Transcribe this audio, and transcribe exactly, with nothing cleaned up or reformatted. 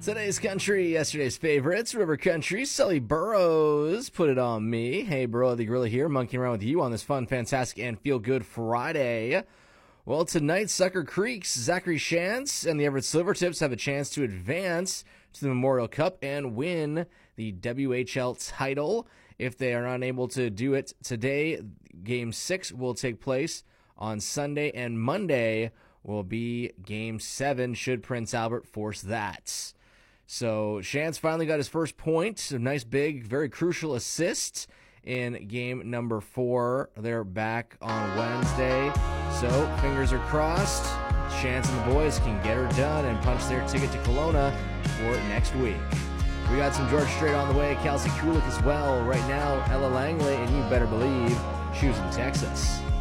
Today's country, yesterday's favorites, River Country, Sully Burrows, Put It On Me. Hey, Burrow the Gorilla here, monkeying around with you on this fun, fantastic, and feel-good Friday. Well, tonight, Sucker Creek's Zachary Shantz and the Everett Silvertips have a chance to advance to the Memorial Cup and win the W H L title. If they are unable to do it today, Game six will take place on Sunday, and Monday will be Game seven, should Prince Albert force that. So Shantz finally got his first point, a nice, big, very crucial assist in game number four. They're back on Wednesday, so fingers are crossed. Shantz and the boys can get her done and punch their ticket to Kelowna for next week. We got some George Strait on the way, Kelsey Kulik as well. Right now, Ella Langley, and you better believe she was in Texas.